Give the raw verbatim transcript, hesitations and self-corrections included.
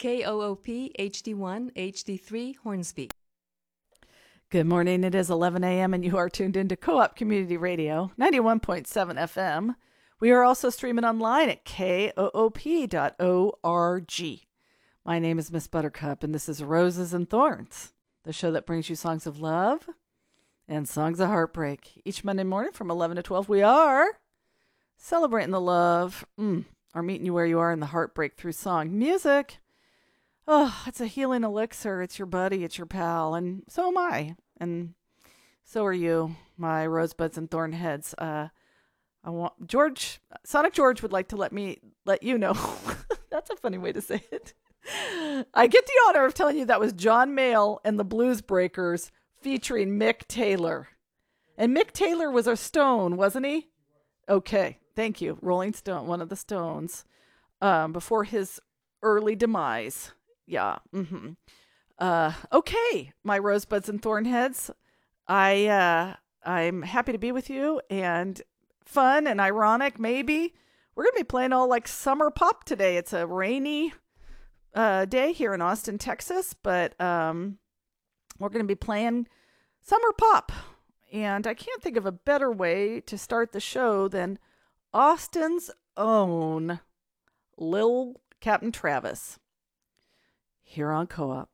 K O O P H D one H D three Hornsby. Good morning. It is eleven a.m. and you are tuned into Co-op Community Radio, ninety-one point seven F M. We are also streaming online at K O O P dot org. My name is Miss Buttercup, and this is Roses and Thorns, the show that brings you songs of love and songs of heartbreak. Each Monday morning from eleven to twelve, we are celebrating the love, mm, or meeting you where you are in the heartbreak through song. Music, oh, it's a healing elixir. It's your buddy, it's your pal, and so am I, and so are you, my rosebuds and thornheads. Uh, I want George, Sonic George would like to let me let you know. That's a funny way to say it. I get the honor of telling you that was John Mayall and the Blues Breakers featuring Mick Taylor. And Mick Taylor was a Stone, wasn't he? Okay, thank you. Rolling Stone, one of the Stones, um, before his early demise. Yeah. Mm-hmm. Uh, okay, my rosebuds and thornheads. I uh, I'm happy to be with you, and fun and ironic, maybe. We're gonna be playing all like summer pop today. It's a rainy uh, day here in Austin, Texas, but um, we're gonna be playing summer pop, and I can't think of a better way to start the show than Austin's own Lil Captain Travis here on Co-op.